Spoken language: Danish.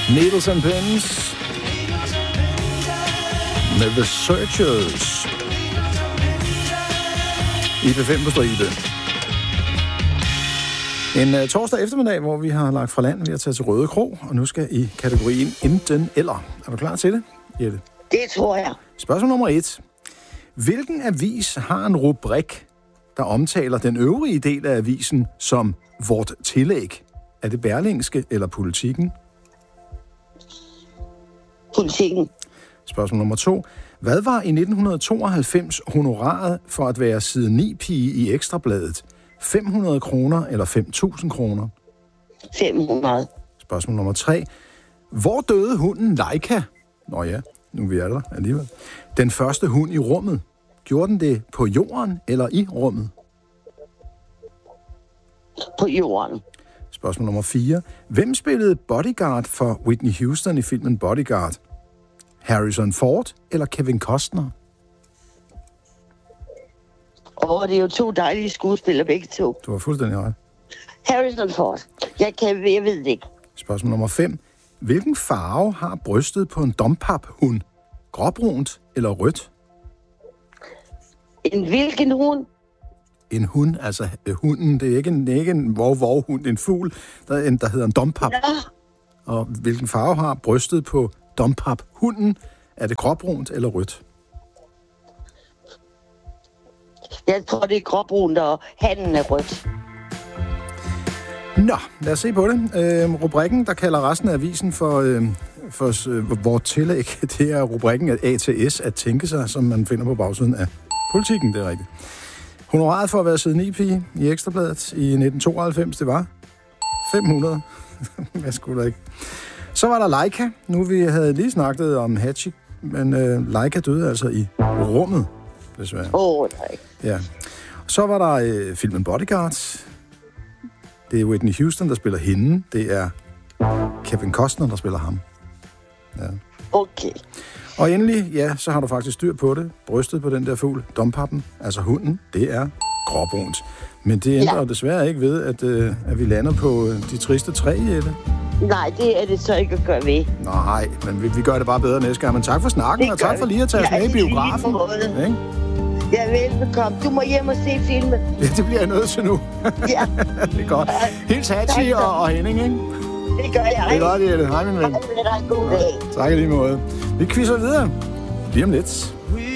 Needles and Pins med The Searchers. IP5 på stribe. En torsdag eftermiddag, hvor vi har lagt fra land ved at tage til Røde Kro, og nu skal i kategorien enten eller. Er du klar til det, Jette? Det tror jeg. Spørgsmål nummer 1. Hvilken avis har en rubrik, der omtaler den øvrige del af avisen som vort tillæg? Er det Berlingske eller Politikken? Politikken. Spørgsmål nummer 2. Hvad var i 1992 honoraret for at være side 9-pige i Ekstrabladet? 500 kroner eller 5.000 kroner? 500. Spørgsmål nummer 3. Hvor døde hunden Laika? Nå ja, nu er vi der alligevel. Den første hund i rummet. Gjorde den det på jorden eller i rummet? På jorden. Spørgsmål nummer 4. Hvem spillede Bodyguard for Whitney Houston i filmen Bodyguard? Harrison Ford eller Kevin Costner? Det er jo to dejlige skuespillere begge to. Du har fuldstændig ret. Harrison Ford. Jeg ved det ikke. Spørgsmål nummer 5. Hvilken farve har brystet på en dompap-hund? Gråbrunt eller rødt? En hvilken hund? En hund, altså hunden, det er ikke en vov-hund, en fugl, der hedder en dompap. Ja. Og hvilken farve har brystet på dompap-hunden? Er det gråbrunt eller rødt? Jeg tror, det er gråbrunt, og hannen er rødt. Nå, lad os se på det. Rubrikken, der kalder resten af avisen for vort tillæg, det er rubrikken af ATS, at tænke sig, som man finder på bagsiden af Politikken, det er rigtigt. Honoraret for at være side 9-pige i Ekstrabladet i 1992, det var 500. Hvad skulle der ikke? Så var der Laika. Nu vi havde lige snakket om Hatchik, men Laika døde altså i rummet, desværre. Nej. Ja. Så var der filmen Bodyguard. Det er Whitney Houston, der spiller hende. Det er Kevin Costner, der spiller ham. Ja. Okay. Og endelig, ja, så har du faktisk styr på det. Brystet på den der fugl, dompappen, altså hunden, det er gråbrunt. Men det ændrer desværre ikke ved, at vi lander på de triste 3, Jette. Nej, det er det så ikke at gøre ved. Nej, men vi gør det bare bedre næste gang. Men tak for snakken, og tak for lige at tage os med i biografen. Ja, velbekomme. Du må hjem og se filmen. Ja, det bliver jeg nødt til nu. Ja. Det er godt. Hils Hattie og Henning, ikke? Det gør jeg. Det er godt, Jette. Hej, min ven. Ha' en god dag. Tak i lige måde. Vi quizzer videre lige om lidt.